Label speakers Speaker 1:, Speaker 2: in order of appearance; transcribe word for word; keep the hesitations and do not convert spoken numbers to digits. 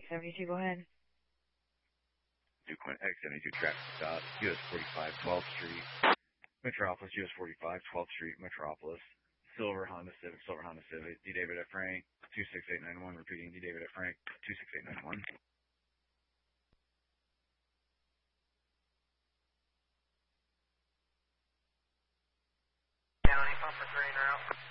Speaker 1: seventy-two, go ahead.
Speaker 2: DuQuint X seventy-two traffic stop, U S forty-five, twelfth Street, Metropolis, U S forty-five, twelfth Street, Metropolis, Silver Honda Civic, Silver Honda Civic, D. David F. Frank, two six eight nine one, repeating D. David F. Frank, two six eight nine one.
Speaker 3: County, pumper green route.